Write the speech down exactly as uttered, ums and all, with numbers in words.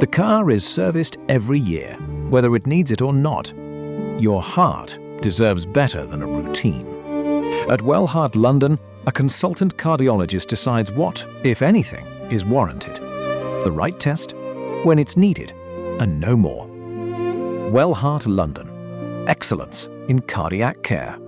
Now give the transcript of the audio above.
The car is serviced every year, whether it needs it or not. Your heart deserves better than a routine. At Wellheart London, a consultant cardiologist decides what, if anything, is warranted. The right test, when it's needed, and no more. Wellheart London. Excellence in cardiac care.